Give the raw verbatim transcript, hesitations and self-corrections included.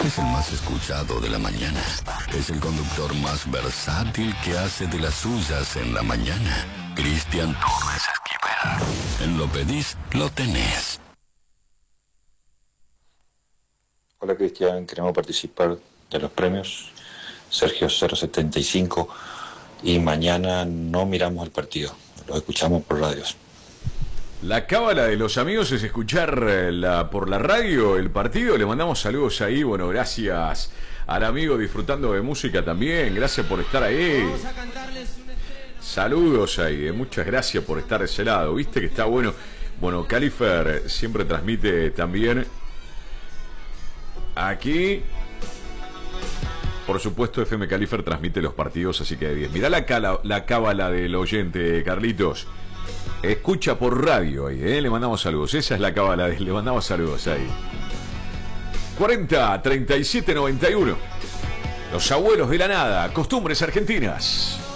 Es el más escuchado de la mañana. Es el conductor más versátil que hace de las suyas en la mañana. Cristian Torres Esquivel. En Lo Pedís, lo tenés. Hola Cristian, queremos participar de los premios. Sergio cero setenta y cinco. Y mañana no miramos el partido, lo escuchamos por radios. La cábala de los amigos es escuchar la, por la radio el partido. Le mandamos saludos ahí. Bueno, gracias al amigo disfrutando de música también. Gracias por estar ahí. Saludos ahí. Muchas gracias por estar de ese lado. Viste que está bueno. Bueno, Califer siempre transmite también aquí. Por supuesto, F M Califer transmite los partidos, así que de diez. Mirá la, cala, la cábala del oyente, Carlitos. Escucha por radio ahí, ¿eh? Le mandamos saludos. Esa es la cábala de... Le mandamos saludos ahí. cuarenta, treinta y siete, noventa y uno. Los abuelos de la nada. Costumbres argentinas.